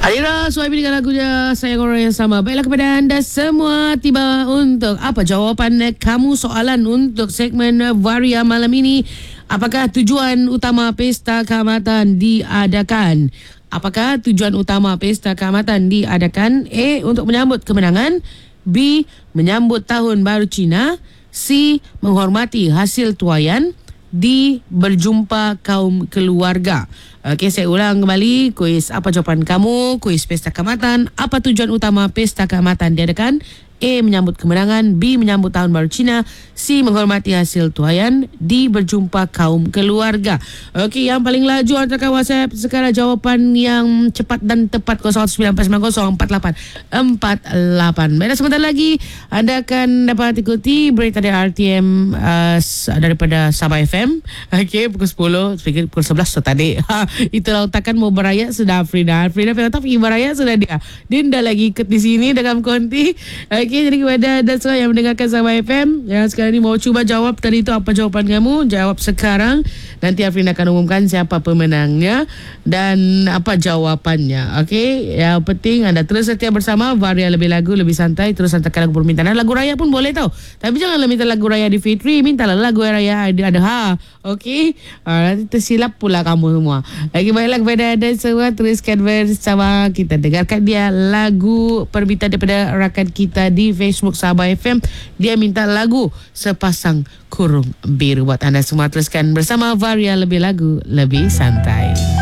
Adira, Suhaimi dengan lagunya Sayang Orang Yang Sama. Baiklah, kepada anda semua, tiba untuk apa jawapan kamu soalan untuk segmen Varia malam ini. Apakah tujuan utama Pesta Kaamatan diadakan? Apakah tujuan utama Pesta Kaamatan diadakan? A. Untuk menyambut kemenangan. B. Menyambut Tahun Baru Cina. C. Menghormati hasil tuaian. D. Berjumpa kaum keluarga. Okey, saya ulang kembali. Kuis apa jawapan kamu? Kuis Pesta Kaamatan. Apa tujuan utama Pesta Kaamatan diadakan? A. Menyambut kemenangan. B. Menyambut Tahun Baru Cina. C. Menghormati hasil tuaian. D. Berjumpa kaum keluarga. Okey, yang paling laju hantarkan WhatsApp sekarang jawapan yang cepat dan tepat 0194904848. Baiklah, sebentar lagi anda akan dapat ikuti berita dari RTM daripada Sabah FM. Okey, pukul 10, pukul 11 tadi. Itulah utakan mau beraya sudah Frida pergi beraya sudah dia. Dinda lagi ikut di sini dalam konti. Okey, jadi kepada anda semua yang mendengarkan Sabah FM yang sekarang ni mau cuba jawab tadi itu apa jawapan kamu, jawab sekarang. Nanti Afrin akan umumkan siapa pemenangnya dan apa jawapannya. Okey, yang penting anda terus setia bersama Varia Lebih Lagu Lebih Santai. Terus hantarkan lagu permintaan. Lagu raya pun boleh tau, tapi janganlah minta lagu raya di Fitri, mintalah lagu raya Adha. Okey, nanti tersilap pula kamu semua. Lagi baiklah kepada anda semua, teruskan bersama kita dengarkan dia lagu permintaan daripada rakan kita di Facebook Sabah FM. Dia minta lagu Sepasang Kurung Biru buat anda semua. Teruskan bersama Varia Lebih Lagu Lebih Santai.